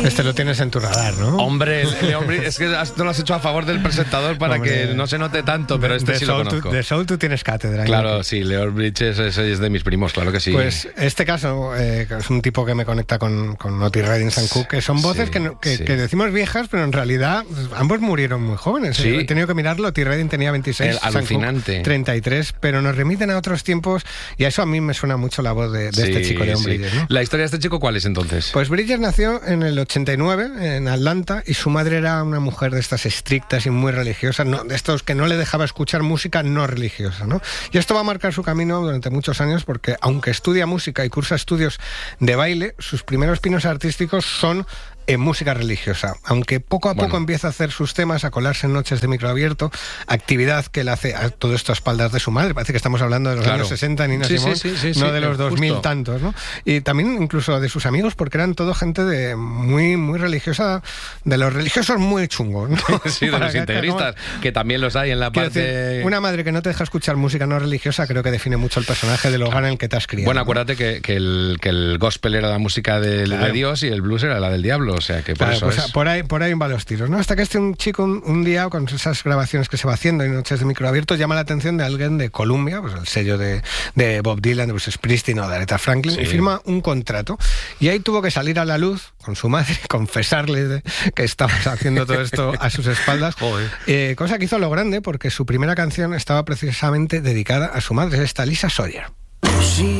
Este lo tienes en tu radar, ¿no? Hombre, Leon Bridges, es que no lo has hecho a favor del presentador para que no se note tanto, pero este sí lo conozco. De Soul tú tienes cátedra. Claro, sí, Leon Bridges es de mis primos, claro que sí. Pues este caso es un tipo que me conecta con Otis Redding, Sam Cooke, que son voces que decimos viejas, pero en realidad ambos murieron muy jóvenes. Sí. He tenido que mirarlo. Otis Redding tenía 26, alucinante. Sam Cooke 33, pero nos remiten a otros tiempos y a eso a mí me suena mucho la voz de este chico, Leon Bridges, ¿no? ¿La historia de este chico cuál es entonces? Pues Bridges nació en el 89 en Atlanta y su madre era una mujer de estas estrictas y muy religiosas, de estos que no le dejaba escuchar música no religiosa, ¿no? Y esto va a marcar su camino durante muchos años porque aunque estudia música y cursa estudios de baile, sus primeros pinos artísticos son en música religiosa, aunque poco a poco empieza a hacer sus temas, a colarse en noches de micro abierto, actividad que él hace a todo esto a espaldas de su madre. Parece que estamos hablando de los años 60, Nina Simone, no de los 2000 tantos, ¿no? Y también incluso de sus amigos, porque eran todo gente de muy, muy religiosa, de los religiosos muy chungos, ¿no? Sí, de los integristas, que también los hay en la parte... Decir, una madre que no te deja escuchar música no religiosa creo que define mucho el personaje del hogar en el que te has criado. Bueno, acuérdate que el gospel era la música de Dios y el blues era la del diablo. O sea que por eso pues por ahí van los tiros, ¿no? Hasta que un chico un día, con esas grabaciones que se va haciendo en noches de micro abierto, llama la atención de alguien de Columbia, pues el sello de Bob Dylan, de Bruce Springsteen o de Aretha Franklin, y firma un contrato. Y ahí tuvo que salir a la luz con su madre, confesarle que estaba haciendo todo esto a sus espaldas. Cosa que hizo a lo grande, porque su primera canción estaba precisamente dedicada a su madre, esta Lisa Sawyer.